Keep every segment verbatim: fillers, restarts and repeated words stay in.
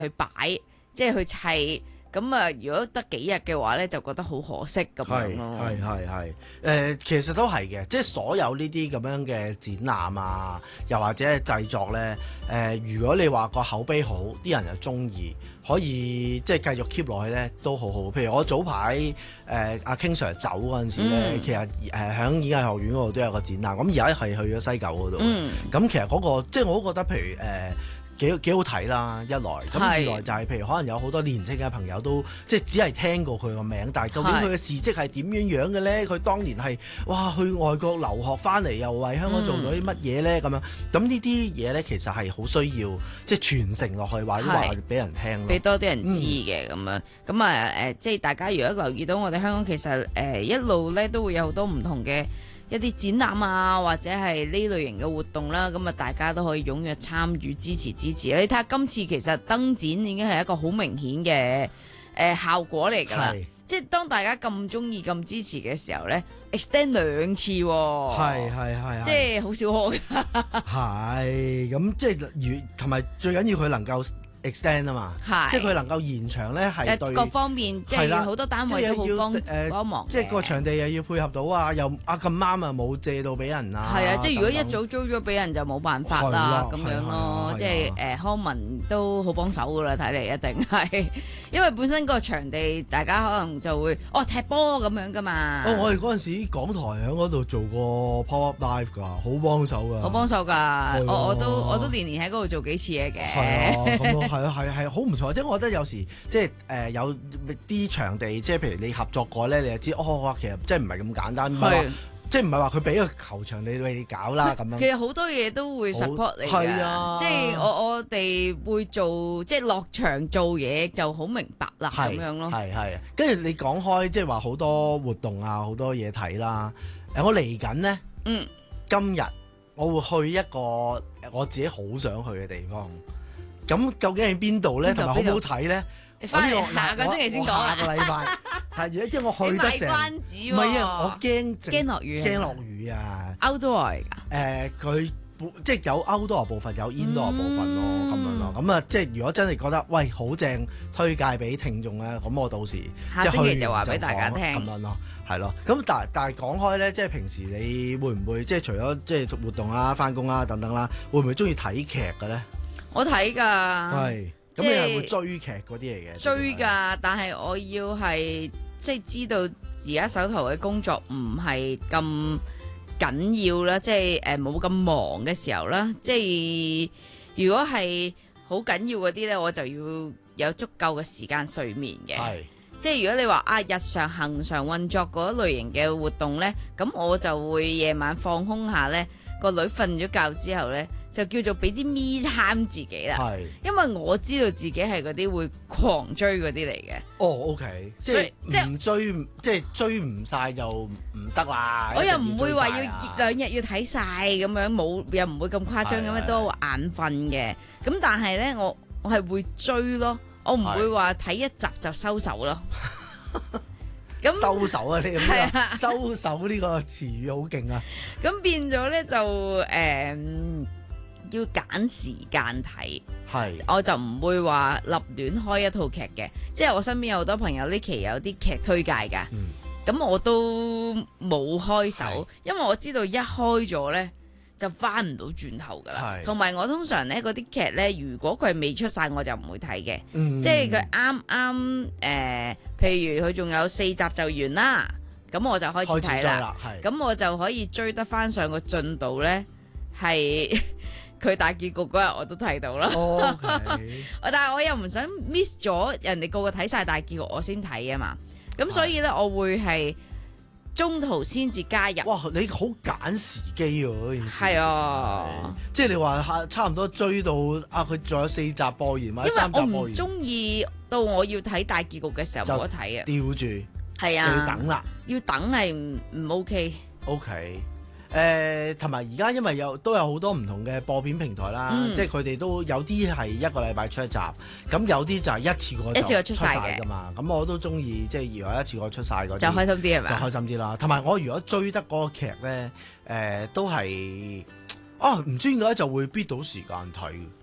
去擺，即係去砌。咁啊，如果得幾日嘅話咧，就覺得好可惜咁樣咯。 係係係誒，其實都係嘅，即係所有呢啲咁樣嘅展覽啊，又或者係製作咧，誒、呃，如果你話個口碑好，啲人又中意，可以即係繼續 keep 落去咧，都好好。譬如我早排誒阿 King Sir 走嗰陣時咧，嗯、其實誒喺演藝學院嗰度都有個展覽，咁而家係去咗西九嗰度。咁、嗯、其實嗰、嗰個即係我都覺得，譬如誒。呃幾幾好睇啦！一來咁，二來就係譬如可能有好多年輕嘅朋友都即係只係聽過佢個名，但係究竟佢嘅事蹟係點樣樣嘅咧？佢當年係哇去外國留學翻嚟，又為香港做咗啲乜嘢咧？咁、嗯、樣咁呢啲嘢咧，其實係好需要即係傳承落去，或者話俾人聽咯， 俾多啲人知嘅咁、嗯、樣。咁啊誒，即係大家如果留意到我哋香港其實誒、呃、一路咧都會有好多唔同嘅一啲展覽啊，或者係呢類型嘅活動啦，咁啊大家都可以踴躍參與支持支持。你睇下今次其實燈展已經係一個好明顯嘅誒、呃、效果嚟㗎啦，即係當大家咁中意咁支持嘅時候咧 ，extend 兩次喎、哦， 係係係， 即係好少可㗎。 係咁，即係如同埋最緊要佢能夠extend 啊嘛，即係佢能夠延長咧，係對各方面即係好多單位都好幫幫忙， 即係個場地又要配合到啊，又啊咁啱啊冇借到俾人啊， 係啊，即係如果一早租咗俾人就冇辦法啦咁樣咯，即係誒康文都好幫手噶啦，睇嚟一定係，因為本身個場地大家可能就會哦踢波咁樣噶嘛。 哦，我哋嗰陣時港台喺嗰度做過 pop up live 㗎，好幫手㗎， 好幫手㗎，我我都我都年年喺嗰度做幾次嘢嘅。 係啊，咁咯。係啊，係係好唔錯，即係我覺得有時即係誒、呃、有啲場地，即係譬如你合作過咧，你就知哦，其實即係唔係咁簡單，唔係話即係唔係話佢俾個球場你你搞啦咁樣。其實好多嘢都會 support 你㗎， 啊、即係我我哋會做即係落場做嘢就好明白啦咁樣咯。 係係，跟住你講開即係話好多活動啊，好多嘢睇啦。誒，我嚟緊呢，嗯，今日我會去一個我自己好想去嘅地方。咁究竟喺邊度咧？同埋好唔好睇咧？ 你翻嚟下個星期先講啊！ 下個禮拜係，因為我去得成，唔係啊！我驚驚落雨， 驚落雨啊 ！Outdoor 㗎？ 誒，佢即係有 outdoor 部分，有 indoor 部分咯，咁樣咯。咁啊，即係如果真係覺得喂好正，推介俾聽眾咧，咁我到時下星期就話俾大家聽咁樣咯，係咯。咁但但係講開咧，即係平時你會唔會即係除咗即係活動啊、翻工啊等等啦，會唔會中意睇劇嘅咧？ 我睇㗎， 係咁你係會追劇嗰啲嚟嘅？ 追㗎，但係我要係即係知道而家手頭嘅工作唔係咁緊要啦，即係誒冇咁忙嘅時候啦。即係如果係好緊要嗰啲咧，我就要有足夠嘅時間睡眠嘅。係，即係如果你話啊日常恒常運作嗰類型嘅活動咧，咁我就會夜晚放空下咧，個女瞓咗覺之後咧。就叫做俾啲 me time 自己啦，係，因為我知道自己係嗰啲會狂追嗰啲嚟嘅。 哦 ，OK，即係即係唔追，即係追唔晒就唔得啦。 我又唔會話要兩日要睇晒咁樣，冇又唔會咁誇張咁樣都眼瞓嘅。咁但係咧，我我係會追咯，我唔會話睇一集就收手咯。 咁收手啊！你咁樣收手呢個詞語好勁啊！ 咁變咗咧就誒。嗯要揀時間睇，係我就唔會話立亂開一套劇嘅，即係我身邊有好多朋友呢期有啲劇推介㗎，咁、嗯、我都冇開手，因為我知道一開咗呢就翻唔到轉頭㗎啦，同埋我通常呢嗰啲劇呢，如果佢未出晒我就唔會睇嘅，嗯、即係佢啱啱誒，譬如佢仲有四集就完啦，咁我就開始睇啦，咁我就可以追得翻上個進度呢，係。佢大結局嗰日我都睇到啦，okay. 但係我又唔想 miss 咗人哋個個睇晒大結局我先睇啊嘛，咁所以咧我會係中途先至加入。哇！ 你好揀時機喎嗰件事。係啊， 即係你話差唔多追到啊，佢仲有四集播完或者三集播完。因為我唔中意到我要睇大結局嘅時候冇得睇啊， 吊住係啊， 就要等啦， 要等係唔唔 OK。 OK。誒同埋而家因為有都有好多唔同嘅播片平台啦，嗯、即係佢哋都有啲係一個禮拜出一集，咁有啲就係一次過一次過出晒嘅嘛。咁我都中意即係如果一次過出晒嗰啲， 就開心啲係咪？ 就開心啲啦。同埋我如果追得嗰個劇咧，誒、呃、都係啊唔知點解就會逼到時間睇。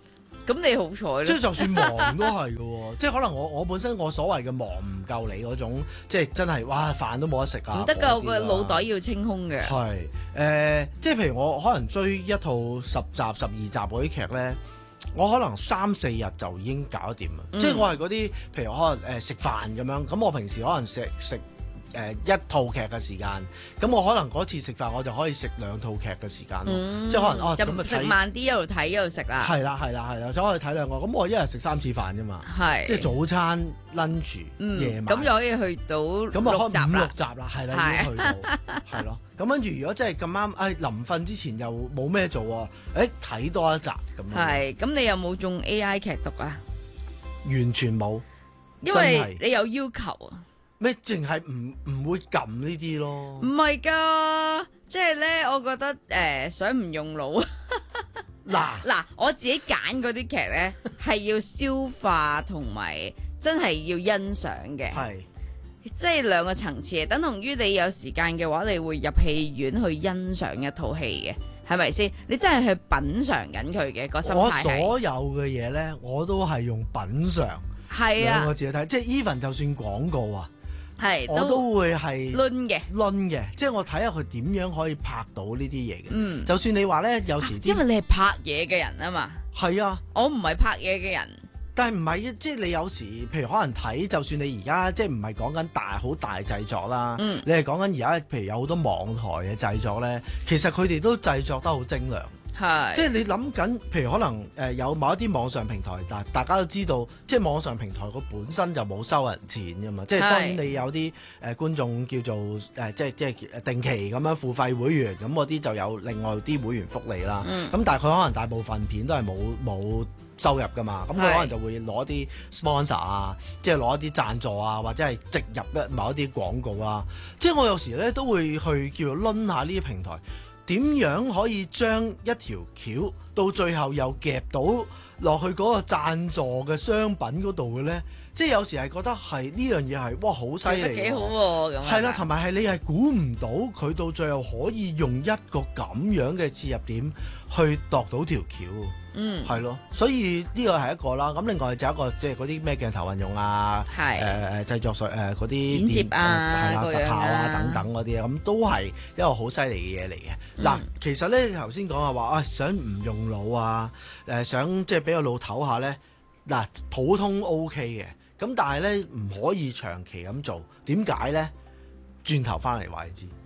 咁你好彩咯。 即係就算忙都係嘅喎，即係可能我我本身我所謂嘅忙唔夠你嗰種，即係真係哇飯都冇得食啊！ 唔得㗎，我個嗰啲啦腦袋要清空嘅。 係誒、呃，即係譬如我可能追一套十集、十二集嗰啲劇咧，我可能三四日就已經搞得掂啦。 嗯、 即係我係嗰啲，譬如可能誒食、呃、飯咁樣，咁我平時可能食食誒一套劇嘅時間，咁我可能嗰次食飯我就可以食兩套劇嘅時間咯。 嗯、 即係可能哦咁啊食慢啲一路睇一路食啦。 係啦係啦係啦，就可以睇兩個。咁我一日食三次飯啫嘛。係，即係早餐、lunch、夜晚。 咁就可以去到咁啊， 六集五六集啦，係啦，已經去到，係咯。咁跟住如果真係咁啱，誒臨瞓之前又冇咩做喎，誒睇多一集咁。 係，咁你有冇中 A I 劇毒啊？ 完全冇， 因為你有要求啊。 咩？淨係唔唔會撳呢啲咯？ 唔係㗎，即係咧，我覺得誒、呃、想唔用腦。嗱嗱，我自己揀嗰啲劇咧，係要消化同埋真係要欣賞嘅。係。即係兩個層次，等同於你有時間嘅話，你會入戲院去欣賞一套戲嘅，係咪先？你真係去品嚐緊佢嘅個心態。我所有嘅嘢咧，我都係用品嚐兩個字去睇，即係 even 就算廣告啊，係我都會係掄嘅掄嘅，即係我睇下佢點樣可以拍到呢啲嘢嘅。嗯，就算你話咧，有時、啊、 因為你係拍嘢嘅人啊嘛。係啊，我唔係拍嘢嘅人。 但係唔係，即係你有時，譬如可能睇，就算你而家即係唔係講緊大好大製作啦，嗯、你係講緊而家，譬如有好多網台嘅製作咧，其實佢哋都製作得好精良。係，即係你諗緊，譬如可能誒、呃、有某一啲網上平台，但大家都知道，即係網上平台佢本身就冇收人錢㗎嘛。即係當然你有啲誒、呃、觀眾叫做誒、呃、即係即係定期咁樣付費會員，咁嗰啲就有另外啲會員福利啦。咁、嗯、但係佢可能大部分片都係冇冇收入噶嘛，咁佢可能就會攞啲 sponsor 啊，即係攞一啲贊助啊，或者係植入一某一啲廣告啊。即係我有時咧都會去叫做攆下呢啲平台，點樣可以將一條橋到最後又夾到落去嗰個贊助嘅商品嗰度嘅咧？即係有時係覺得係呢樣嘢係哇好犀利， 幾好喎咁。係啦，同埋係你係估唔到佢到最後可以用一個咁樣嘅切入點去度到條橋。嗯，係咯，所以呢個係一個啦。咁另外就一個即係嗰啲咩鏡頭運用啊，係誒誒製作上誒嗰啲剪接啊， 係啦、 呃、 特效啊等等嗰啲啊，咁都係一個好犀利嘅嘢嚟嘅。嗱、嗯，其實咧頭先講啊話啊，想唔用腦啊，誒、呃、想即係俾個腦唞下咧，嗱普通 OK 嘅。咁但係咧唔可以長期咁做，點解咧？轉頭翻嚟話你知。